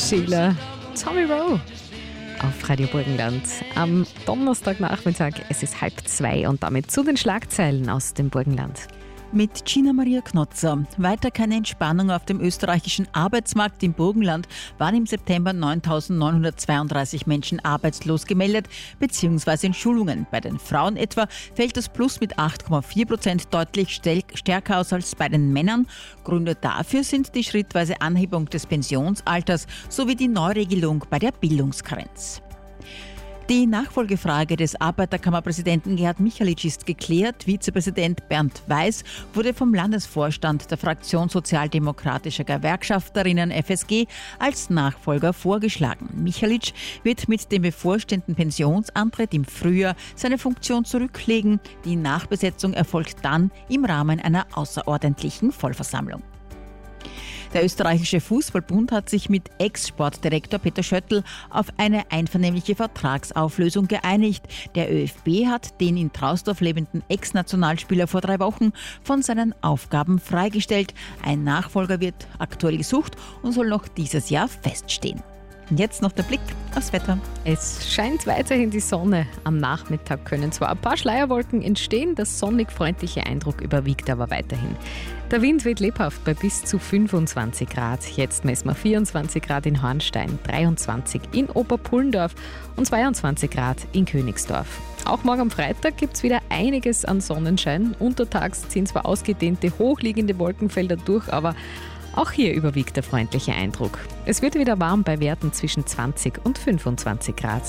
Sheila, Tommy Rowe auf Radio Burgenland. Am Donnerstagnachmittag, es ist 1:30 und damit zu den Schlagzeilen aus dem Burgenland. Mit Gina Maria Knotzer. Weiter keine Entspannung auf dem österreichischen Arbeitsmarkt. Im Burgenland waren im September 9.932 Menschen arbeitslos gemeldet bzw. in Schulungen. Bei den Frauen etwa fällt das Plus mit 8,4% deutlich stärker aus als bei den Männern. Gründe dafür sind die schrittweise Anhebung des Pensionsalters sowie die Neuregelung bei der Bildungsgrenze. Die Nachfolgefrage des Arbeiterkammerpräsidenten Gerhard Michalitsch ist geklärt. Vizepräsident Bernd Weiß wurde vom Landesvorstand der Fraktion Sozialdemokratischer Gewerkschafterinnen FSG als Nachfolger vorgeschlagen. Michalitsch wird mit dem bevorstehenden Pensionsantritt im Frühjahr seine Funktion zurücklegen. Die Nachbesetzung erfolgt dann im Rahmen einer außerordentlichen Vollversammlung. Der österreichische Fußballbund hat sich mit Ex-Sportdirektor Peter Schöttl auf eine einvernehmliche Vertragsauflösung geeinigt. Der ÖFB hat den in Trausdorf lebenden Ex-Nationalspieler vor 3 Wochen von seinen Aufgaben freigestellt. Ein Nachfolger wird aktuell gesucht und soll noch dieses Jahr feststehen. Und jetzt noch der Blick aufs Wetter. Es scheint weiterhin die Sonne. Am Nachmittag können zwar ein paar Schleierwolken entstehen, der sonnig-freundliche Eindruck überwiegt aber weiterhin. Der Wind weht lebhaft bei bis zu 25 Grad. Jetzt messen wir 24 Grad in Hornstein, 23 in Oberpullendorf und 22 Grad in Königsdorf. Auch morgen am Freitag gibt es wieder einiges an Sonnenschein. Untertags ziehen zwar ausgedehnte, hochliegende Wolkenfelder durch, aber auch hier überwiegt der freundliche Eindruck. Es wird wieder warm bei Werten zwischen 20 und 25 Grad.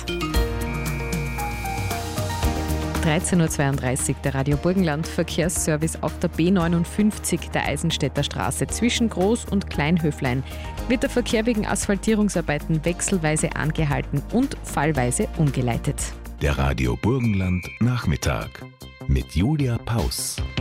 13.32 Uhr, der Radio Burgenland Verkehrsservice auf der B59 der Eisenstädter Straße zwischen Groß- und Kleinhöflein wird der Verkehr wegen Asphaltierungsarbeiten wechselweise angehalten und fallweise umgeleitet. Der Radio Burgenland Nachmittag mit Julia Paus.